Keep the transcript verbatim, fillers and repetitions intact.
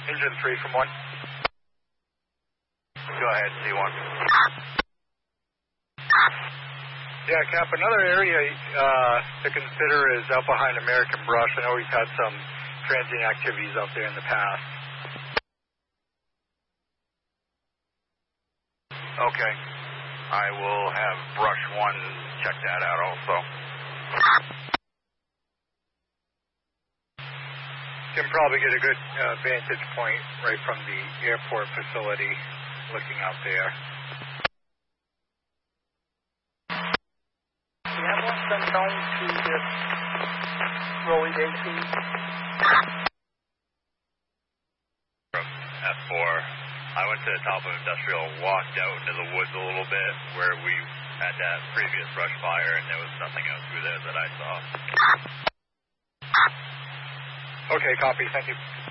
Engine three from one. Go ahead, C one. Yeah, Cap, another area uh, to consider is out behind American Brush. I know we've had some transient activities out there in the past. Okay. I will have Brush one check that out also. You can probably get a good uh, vantage point right from the airport facility looking out there. We have one sent down to this rolling A C. From F four, I went to the top of Industrial, walked out into the woods a little bit where we had that previous brush fire, and there was nothing out through there that I saw. Okay, copy. Thank you.